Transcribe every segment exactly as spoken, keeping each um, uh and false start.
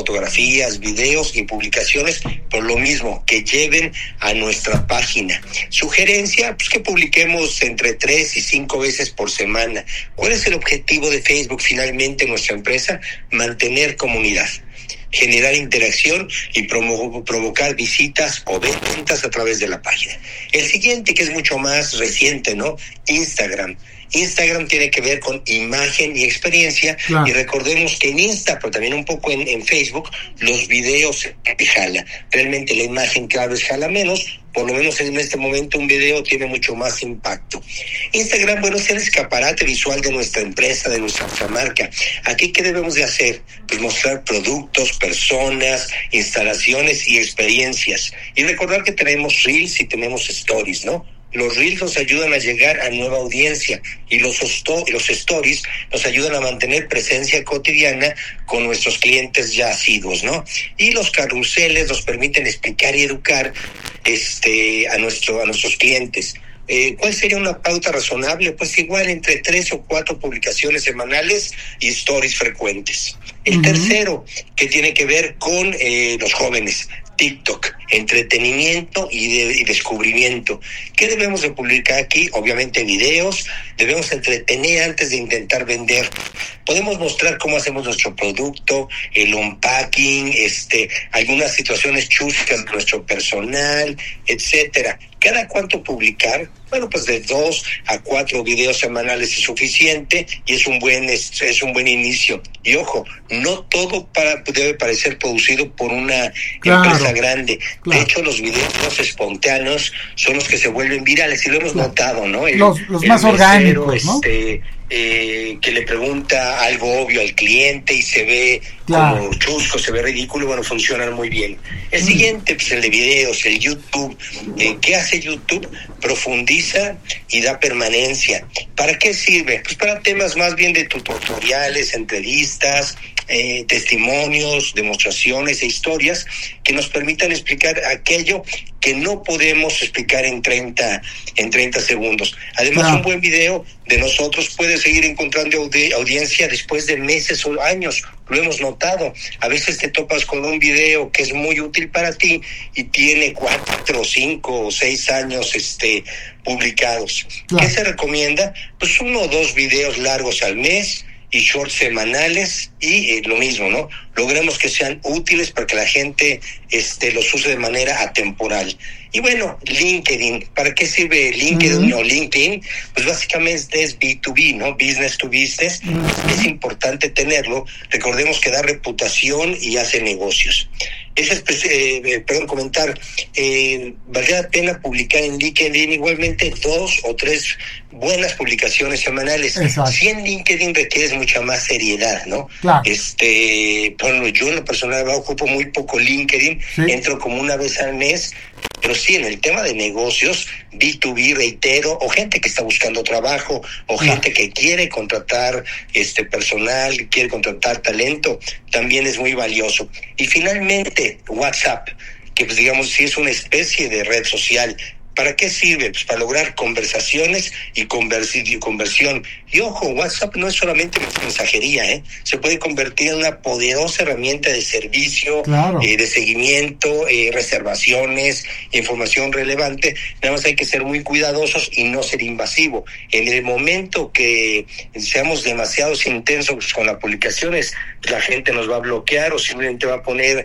fotografías, videos y publicaciones, por lo mismo, que lleven a nuestra página. Sugerencia, pues que publiquemos entre tres y cinco veces por semana. ¿Cuál es el objetivo de Facebook finalmente en nuestra empresa? Mantener comunidad, generar interacción y promo- provocar visitas o ventas a través de la página. El siguiente, que es mucho más reciente, ¿no? Instagram. Instagram tiene que ver con imagen y experiencia, claro. Y recordemos que en Insta, pero también un poco en, en Facebook, los videos te jala. Realmente la imagen, claro, es jala menos. Por lo menos en este momento un video tiene mucho más impacto. Instagram, bueno, es el escaparate visual de nuestra empresa, de nuestra marca. Aquí, ¿qué debemos de hacer? Pues mostrar productos, personas, instalaciones y experiencias. Y recordar que tenemos Reels y tenemos Stories, ¿no? Los Reels nos ayudan a llegar a nueva audiencia y los, osto- los Stories nos ayudan a mantener presencia cotidiana con nuestros clientes ya asiduos, ¿no? Y los carruseles nos permiten explicar y educar este, a, nuestro, a nuestros clientes. Eh, ¿Cuál sería una pauta razonable? Pues igual entre tres o cuatro publicaciones semanales y stories frecuentes. El uh-huh. tercero, que tiene que ver con eh, los jóvenes. TikTok, entretenimiento y, de, y descubrimiento. ¿Qué debemos de publicar aquí? Obviamente videos, debemos entretener antes de intentar vender. Podemos mostrar cómo hacemos nuestro producto, el unpacking, este, algunas situaciones chuscas de nuestro personal, etcétera. ¿Cada cuánto publicar? Bueno, pues de dos a cuatro videos semanales es suficiente y es un buen es, es un buen inicio. Y ojo, no todo para, debe parecer producido por una claro, empresa grande. Claro. De hecho, los videos espontáneos son los que se vuelven virales y lo hemos claro. notado, ¿no? El, los los el más mesero, orgánicos, ¿no? Este, eh, que le pregunta algo obvio al cliente y se ve claro. como chusco, se ve ridículo, bueno, funcionan muy bien. El mm. siguiente, pues el de videos, el YouTube. Eh, ¿Qué hace YouTube? Profundiza y da permanencia. ¿Para qué sirve? Pues para temas más bien de tutoriales, entrevistas, eh, testimonios, demostraciones e historias que nos permitan explicar aquello que no podemos explicar en treinta segundos. Además, no. un buen video de nosotros puede seguir encontrando audi- audiencia después de meses o años. Lo hemos notado. A veces te topas con un video que es muy útil para ti y tiene cuatro, cinco o seis años este, publicados. Claro. ¿Qué se recomienda? Pues uno o dos videos largos al mes y shorts semanales y eh, lo mismo, ¿no? Logremos que sean útiles para que la gente este, los use de manera atemporal. Y bueno, LinkedIn. ¿Para qué sirve LinkedIn uh-huh. o LinkedIn? Pues básicamente es B dos B, ¿no? Business to business. Uh-huh. Es importante tenerlo. Recordemos que da reputación y hace negocios. Es eh, perdón, comentar, eh, valdría la pena publicar en LinkedIn igualmente dos o tres buenas publicaciones semanales. Exacto. Si en LinkedIn requieres mucha más seriedad, ¿no? Claro. Este, bueno, yo en lo personal ocupo muy poco LinkedIn, ¿sí? Entro como una vez al mes, pero sí en el tema de negocios, B dos B, reitero, o gente que está buscando trabajo, o sí. gente que quiere contratar este personal, quiere contratar talento, también es muy valioso. Y finalmente, WhatsApp, que pues digamos sí es una especie de red social. ¿Para qué sirve? Pues para lograr conversaciones y conversión. Y ojo, WhatsApp no es solamente mensajería, ¿eh? Se puede convertir en una poderosa herramienta de servicio, claro. eh, de seguimiento, eh, reservaciones, información relevante. Nada más hay que ser muy cuidadosos y no ser invasivo. En el momento que seamos demasiado intensos con las publicaciones, la gente nos va a bloquear o simplemente va a poner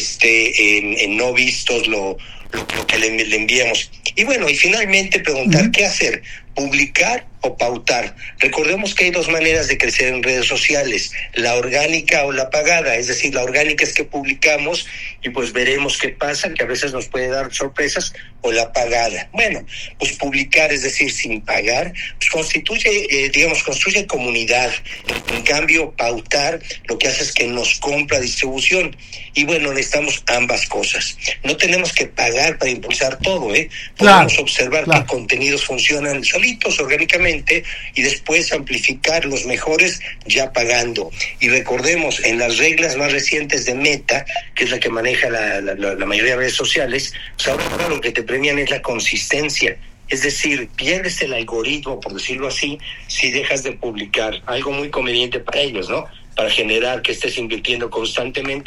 este en, en no vistos lo Lo, lo que le, le enviamos. Y bueno, y finalmente preguntar uh-huh. qué hacer, publicar o pautar. Recordemos que hay dos maneras de crecer en redes sociales, la orgánica o la pagada. Es decir, la orgánica es que publicamos y pues veremos qué pasa, que a veces nos puede dar sorpresas, o la pagada. Bueno, pues publicar, es decir, sin pagar, pues constituye, eh, digamos, construye comunidad. En cambio, pautar lo que hace es que nos compra distribución. Y bueno, necesitamos ambas cosas. No tenemos que pagar para impulsar todo, ¿eh? Podemos claro, observar claro. qué contenidos funcionan solitos, orgánicamente, y después amplificar los mejores ya pagando. Y recordemos, en las reglas más recientes de Meta, que es la que maneja la, la, la mayoría de redes sociales, pues ahora lo que te premian es la consistencia. Es decir, pierdes el algoritmo, por decirlo así, si dejas de publicar. Algo muy conveniente para ellos, ¿no? Para generar que estés invirtiendo constantemente